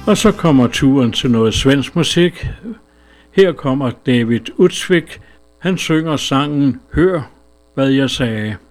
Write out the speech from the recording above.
Og så kommer turen til noget svensk musik. Her kommer David Utzvik. Han synger sangen Hør, hvad jeg sagde.